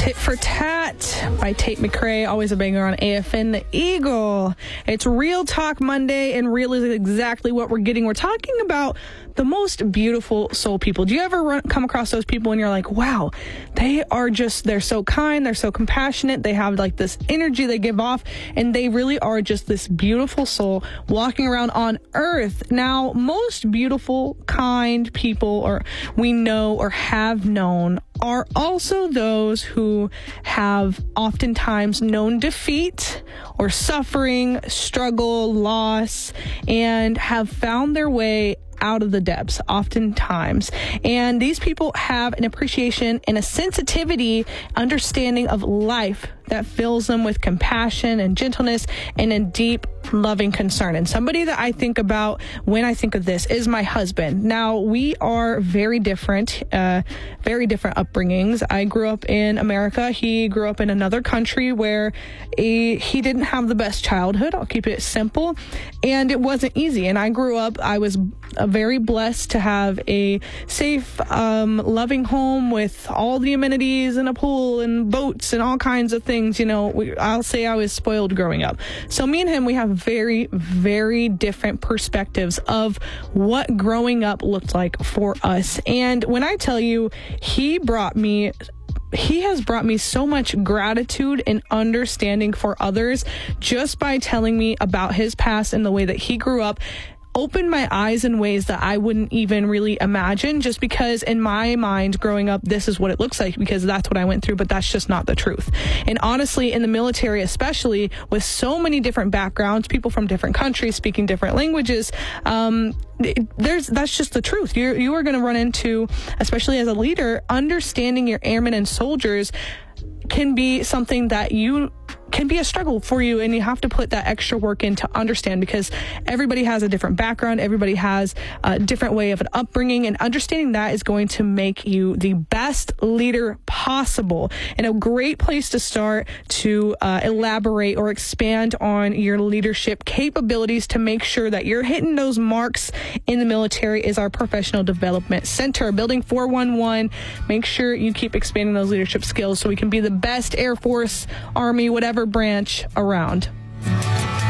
Tit for Tat by Tate McRae, always a banger on AFN The Eagle. It's Real Talk Monday, and real is exactly what we're getting. We're talking about the most beautiful soul people. Do you ever come across those people and you're like, wow, they're so kind, they're so compassionate, they have like this energy they give off, and they really are just this beautiful soul walking around on earth. Now, most beautiful, kind people or we know or have known are also those who have oftentimes known defeat or suffering, struggle, loss, and have found their way out of the depths oftentimes. And these people have an appreciation and a sensitivity, understanding of life that fills them with compassion and gentleness and a deep, loving concern. And somebody that I think about when I think of this is my husband. Now, we are very different upbringings. I grew up in America. He grew up in another country where he didn't have the best childhood. I'll keep it simple. And it wasn't easy. And I was very blessed to have a safe, loving home with all the amenities and a pool and boats and all kinds of things. You know, I'll say I was spoiled growing up. So me and him, we have very, very different perspectives of what growing up looked like for us. And when I tell you, he has brought me so much gratitude and understanding for others just by telling me about his past and the way that he grew up. Opened my eyes in ways that I wouldn't even really imagine, just because in my mind growing up, this is what it looks like because that's what I went through, but that's just not the truth. And honestly, in the military, especially with so many different backgrounds, people from different countries speaking different languages, that's just the truth. You are going to run into, especially as a leader, understanding your airmen and soldiers can be something that can be a struggle for you, and you have to put that extra work in to understand, because everybody has a different background, everybody has a different way of an upbringing, and understanding that is going to make you the best leader possible. And a great place to start to elaborate or expand on your leadership capabilities to make sure that you're hitting those marks in the military is our Professional Development Center, Building 411. Make sure you keep expanding those leadership skills so we can be the best Air Force, Army, whatever branch around.